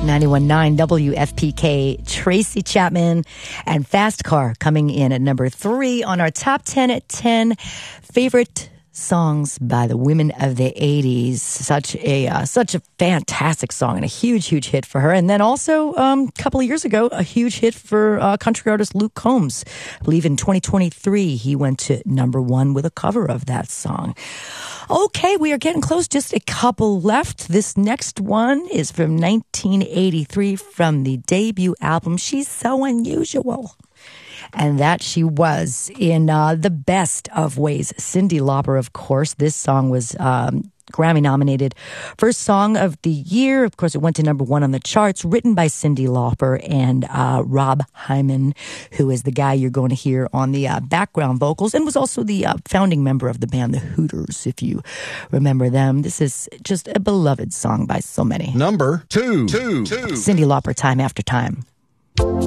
91.9 WFPK, Tracy Chapman, and Fast Car coming in at number 3 on our top 10 at 10 favorite songs by the women of the 80s. Such a fantastic song and a huge hit for her. And then also a couple of years ago, a huge hit for country artist Luke Combs. I believe in 2023 he went to number 1 with a cover of that song. Okay, we are getting close. Just a couple left. This next one is from 1983 from the debut album She's So Unusual. And that she was in the best of ways. Cyndi Lauper, of course. This song was Grammy nominated First Song of the Year. Of course, it went to number 1 on the charts, written by Cyndi Lauper and Rob Hyman, who is the guy you're going to hear on the background vocals and was also the founding member of the band The Hooters, if you remember them. This is just a beloved song by so many. Number 2. Cyndi Lauper, Time After Time.